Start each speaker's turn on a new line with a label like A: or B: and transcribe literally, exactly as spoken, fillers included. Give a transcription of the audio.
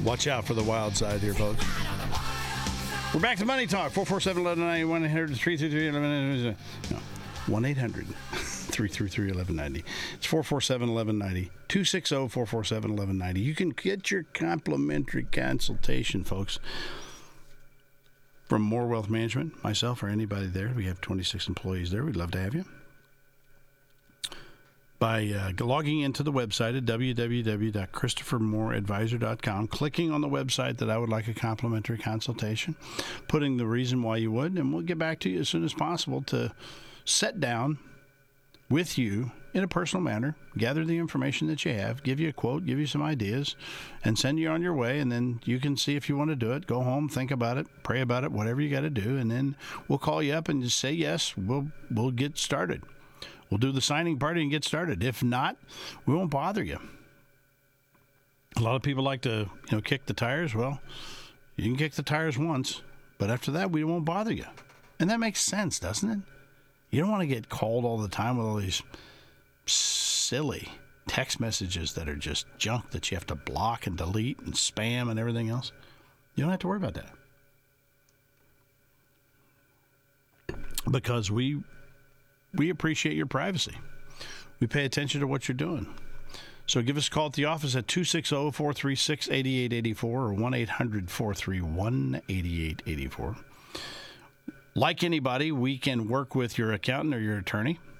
A: Watch out for the wild side here, folks. We're back to Money Talk. four four seven, one one nine zero, one eight hundred, three three three, one one nine zero. No, one eight hundred, three three three, one one nine zero. It's four four seven, one one nine zero. two six zero, four four seven, one one nine zero. You can get your complimentary consultation, folks, from More Wealth Management, myself or anybody there. We have twenty-six employees there. We'd love to have you. By uh, logging into the website at w w w dot christopher moore advisor dot com, clicking on the website that I would like a complimentary consultation, putting the reason why you would, and we'll get back to you as soon as possible to sit down with you in a personal manner, gather the information that you have, give you a quote, give you some ideas, and send you on your way, and then you can see if you want to do it. Go home, think about it, pray about it, whatever you got to do, and then we'll call you up and just say yes, we'll we'll get started. We'll do the signing party and get started. If not, we won't bother you. A lot of people like to, you know, kick the tires. Well, you can kick the tires once, but after that, we won't bother you. And that makes sense, doesn't it? You don't want to get called all the time with all these silly text messages that are just junk that you have to block and delete and spam and everything else. You don't have to worry about that. Because we we appreciate your privacy. We pay attention to what you're doing. So give us a call at the office at two six zero, four three six, eight eight eight four or one eight hundred, four three one, eight eight eight four. Like anybody, we can work with your accountant or your attorney